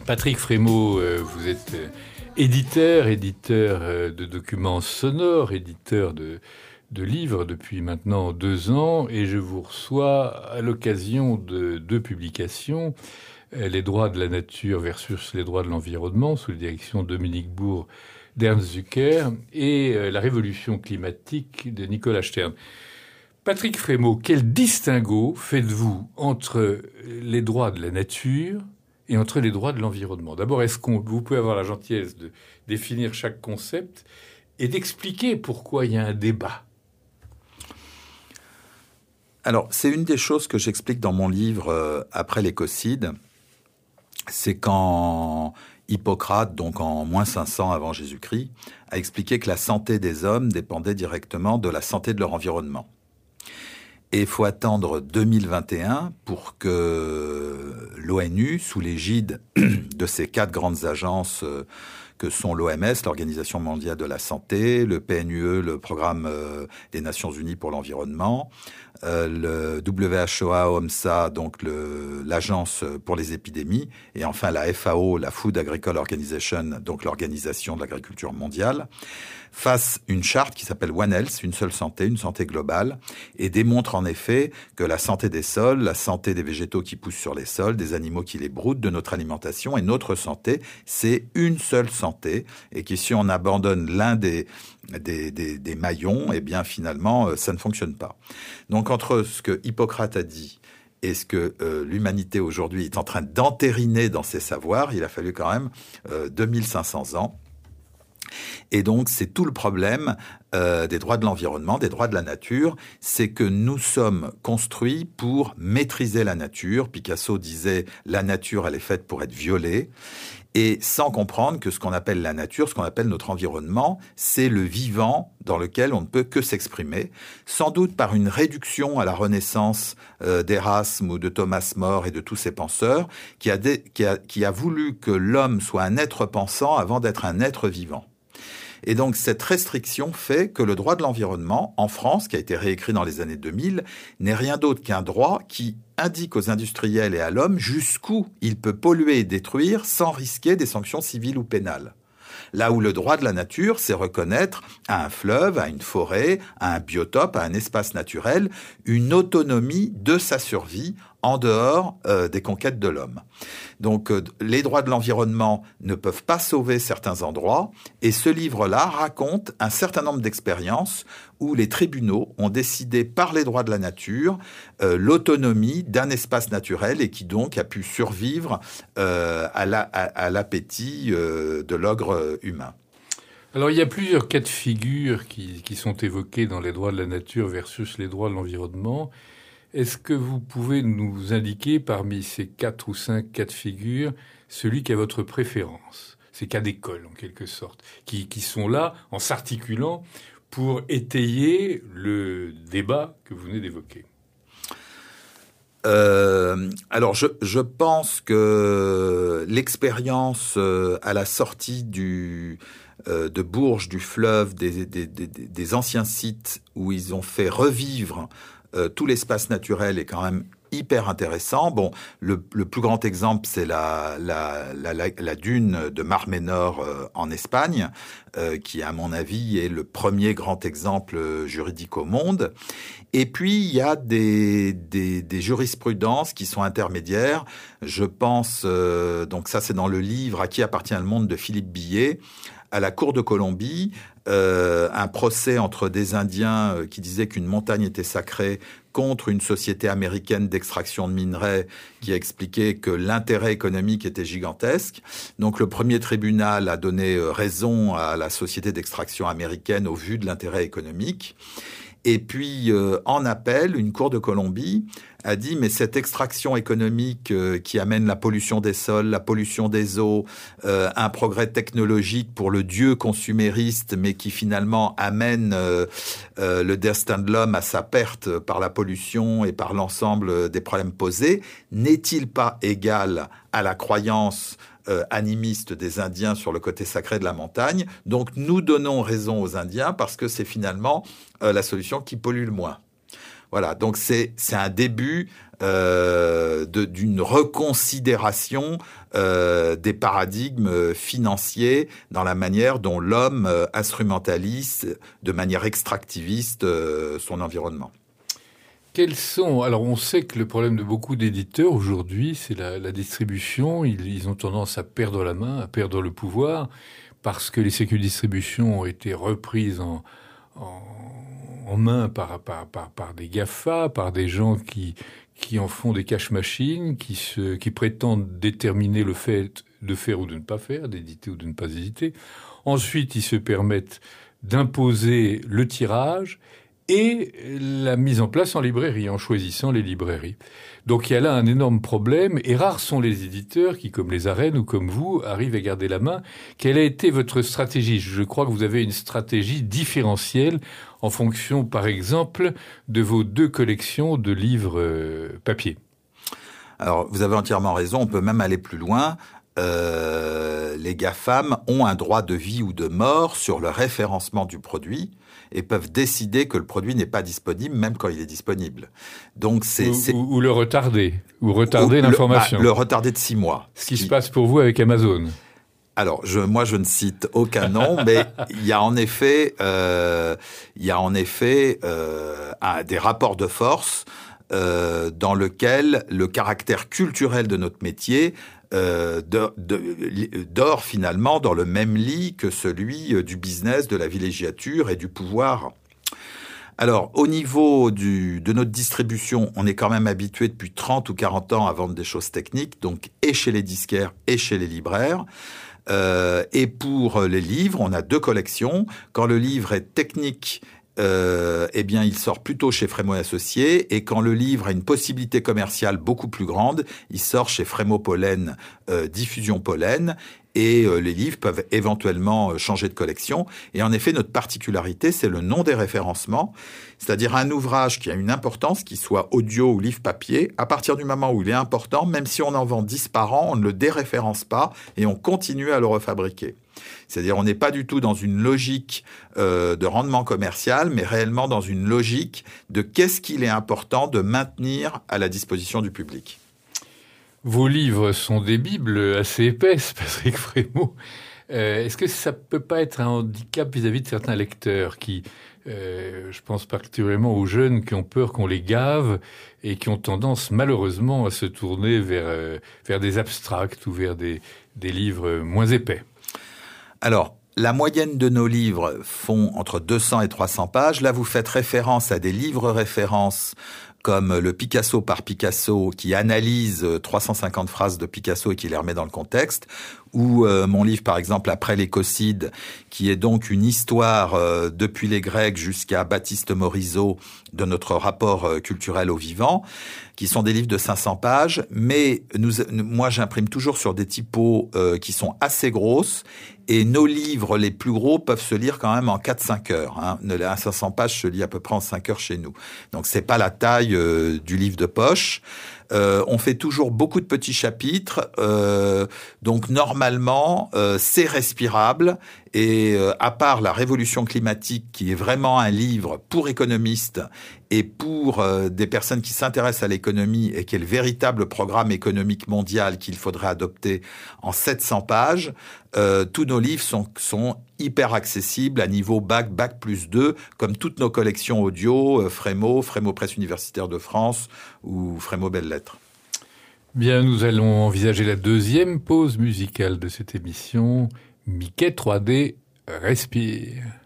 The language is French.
Patrick Frémaux, vous êtes éditeur de documents sonores, éditeur de livres depuis maintenant 2 ans, et je vous reçois à l'occasion de 2 publications, Les droits de la nature versus les droits de l'environnement, sous la direction de Dominique Bourg d'Ernst Zucker, et La révolution climatique de Nicolas Stern. Patrick Frémaux, quel distinguo faites-vous entre les droits de la nature et entre les droits de l'environnement? D'abord, vous pouvez avoir la gentillesse de définir chaque concept et d'expliquer pourquoi il y a un débat? Alors, c'est une des choses que j'explique dans mon livre Après l'écocide. C'est quand Hippocrate, donc en moins 500 avant Jésus-Christ, a expliqué que la santé des hommes dépendait directement de la santé de leur environnement. Et il faut attendre 2021 pour que l'ONU, sous l'égide de ces 4 grandes agences que sont l'OMS, l'Organisation mondiale de la santé, le PNUE, le Programme des Nations unies pour l'environnement, le WHO-OMSA, donc l'Agence pour les épidémies, et enfin la FAO, la Food Agriculture Organization, donc l'Organisation de l'agriculture mondiale, fasse une charte qui s'appelle One Health, une seule santé, une santé globale, et démontre en effet que la santé des sols, la santé des végétaux qui poussent sur les sols, des animaux qui les broutent, de notre alimentation et notre santé, c'est une seule santé, et que si on abandonne l'un des maillons, eh bien finalement ça ne fonctionne pas. Donc entre ce que Hippocrate a dit et ce que l'humanité aujourd'hui est en train d'entériner dans ses savoirs, il a fallu quand même 2500 ans. Et donc, c'est tout le problème des droits de l'environnement, des droits de la nature, c'est que nous sommes construits pour maîtriser la nature. Picasso disait « la nature, elle est faite pour être violée ». Et sans comprendre que ce qu'on appelle la nature, ce qu'on appelle notre environnement, c'est le vivant dans lequel on ne peut que s'exprimer, sans doute par une réduction à la Renaissance d'Erasme ou de Thomas More et de tous ces penseurs, qui a voulu que l'homme soit un être pensant avant d'être un être vivant. Et donc, cette restriction fait que le droit de l'environnement, en France, qui a été réécrit dans les années 2000, n'est rien d'autre qu'un droit qui indique aux industriels et à l'homme jusqu'où il peut polluer et détruire sans risquer des sanctions civiles ou pénales. Là où le droit de la nature, c'est reconnaître à un fleuve, à une forêt, à un biotope, à un espace naturel, une autonomie de sa survie en dehors des conquêtes de l'homme. Donc, les droits de l'environnement ne peuvent pas sauver certains endroits, et ce livre-là raconte un certain nombre d'expériences où les tribunaux ont décidé par les droits de la nature l'autonomie d'un espace naturel et qui donc a pu survivre à l'appétit de l'ogre humain. Alors, il y a plusieurs cas de figure qui sont évoqués dans les droits de la nature versus les droits de l'environnement. Est-ce que vous pouvez nous indiquer parmi ces 4 ou 5 cas de figure celui qui a votre préférence? Ces cas d'école, en quelque sorte, qui sont là en s'articulant pour étayer le débat que vous venez d'évoquer. Alors, je pense que l'expérience à la sortie de Bourges, du fleuve, des anciens sites où ils ont fait revivre tout l'espace naturel est quand même hyper intéressant. Bon, le plus grand exemple, c'est la dune de Mar Menor en Espagne, qui, à mon avis, est le premier grand exemple juridique au monde. Et puis, il y a des jurisprudences qui sont intermédiaires. Je pense, donc ça c'est dans le livre « À qui appartient le monde » de Philippe Billet, à la Cour de Colombie, un procès entre des Indiens qui disaient qu'une montagne était sacrée contre une société américaine d'extraction de minerais qui a expliqué que l'intérêt économique était gigantesque. Donc le premier tribunal a donné raison à la société d'extraction américaine au vu de l'intérêt économique. Et puis, en appel, une cour de Colombie a dit « mais cette extraction économique qui amène la pollution des sols, la pollution des eaux, un progrès technologique pour le dieu consumériste, mais qui finalement amène le destin de l'homme à sa perte par la pollution et par l'ensemble des problèmes posés, n'est-il pas égal à la croyance animiste des Indiens sur le côté sacré de la montagne. Donc nous donnons raison aux Indiens parce que c'est finalement la solution qui pollue le moins. » Voilà, donc c'est un début d'une reconsidération des paradigmes financiers dans la manière dont l'homme instrumentalise de manière extractiviste son environnement. Quels sont... Alors, on sait que le problème de beaucoup d'éditeurs aujourd'hui, c'est la distribution. Ils ont tendance à perdre la main, à perdre le pouvoir, parce que les sécu distribution ont été reprises en main par des GAFA, par des gens qui en font des cash machines, qui prétendent déterminer le fait de faire ou de ne pas faire, d'éditer ou de ne pas éditer. Ensuite, ils se permettent d'imposer le tirage et la mise en place en librairie, en choisissant les librairies. Donc il y a là un énorme problème, et rares sont les éditeurs qui, comme les arènes ou comme vous, arrivent à garder la main. Quelle a été votre stratégie ? Je crois que vous avez une stratégie différentielle en fonction, par exemple, de vos 2 collections de livres papier. Alors, vous avez entièrement raison, on peut même aller plus loin. Les GAFAM ont un droit de vie ou de mort sur le référencement du produit et peuvent décider que le produit n'est pas disponible, même quand il est disponible. Donc ou le retarder, ou retarder l'information. Le retarder de 6 mois. Ce qui se passe pour vous avec Amazon. Alors, moi, je ne cite aucun nom, mais il y a en effet des rapports de force dans lequel le caractère culturel de notre métier dort finalement dans le même lit que celui du business, de la villégiature et du pouvoir. Alors, au niveau de notre distribution, on est quand même habitué depuis 30 ou 40 ans à vendre des choses techniques, donc et chez les disquaires et chez les libraires. Et pour les livres, on a 2 collections. Quand le livre est technique, eh bien, il sort plutôt chez Frémaux et Associés, et quand le livre a une possibilité commerciale beaucoup plus grande, il sort chez Frémaux Pollen, Diffusion Pollen, et les livres peuvent éventuellement changer de collection. Et en effet, notre particularité, c'est le nom des référencements, c'est-à-dire un ouvrage qui a une importance, qu'il soit audio ou livre papier, à partir du moment où il est important, même si on en vend 10 par an, on ne le déréférence pas et on continue à le refabriquer. C'est-à-dire on n'est pas du tout dans une logique de rendement commercial, mais réellement dans une logique de qu'est-ce qu'il est important de maintenir à la disposition du public. Vos livres sont des bibles assez épaisses, Patrick Frémaux. Est-ce que ça peut pas être un handicap vis-à-vis de certains lecteurs qui, je pense particulièrement aux jeunes qui ont peur qu'on les gave et qui ont tendance malheureusement à se tourner vers des abstracts ou vers des livres moins épais? Alors, la moyenne de nos livres font entre 200 et 300 pages. Là, vous faites référence à des livres références comme le Picasso par Picasso, qui analyse 350 phrases de Picasso et qui les remet dans le contexte, ou mon livre, par exemple, Après l'écocide, qui est donc une histoire depuis les Grecs jusqu'à Baptiste Morisot de notre rapport culturel au vivant, qui sont des livres de 500 pages, mais moi j'imprime toujours sur des typos qui sont assez grosses, et nos livres les plus gros peuvent se lire quand même en 4-5 heures. Hein. Un 500 pages se lit à peu près en 5 heures chez nous. Donc c'est pas la taille du livre de poche. On fait toujours beaucoup de petits chapitres, donc normalement c'est respirable, et à part la révolution climatique qui est vraiment un livre pour économistes et pour des personnes qui s'intéressent à l'économie et qui est le véritable programme économique mondial qu'il faudrait adopter en 700 pages, tous nos livres sont hyper accessibles à niveau bac plus 2, comme toutes nos collections audio, Frémaux Presse Universitaire de France ou Frémaux Belles Lettres. Bien, nous allons envisager la deuxième pause musicale de cette émission. Mickey 3D, respire.